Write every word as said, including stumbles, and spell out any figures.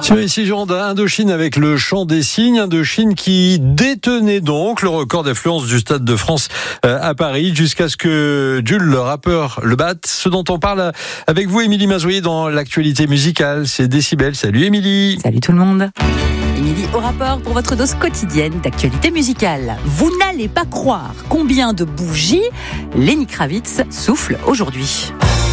Sur ici Girondin, Indochine avec le chant des cygnes, Indochine qui détenait donc le record d'affluence du Stade de France à Paris jusqu'à ce que Jules, le rappeur, le batte. Ce dont on parle avec vous, Émilie Mazoyer, dans l'actualité musicale, c'est Décibel. Salut Émilie. Salut tout le monde. Émilie au rapport pour votre dose quotidienne d'actualité musicale. Vous n'allez pas croire combien de bougies Lenny Kravitz souffle aujourd'hui.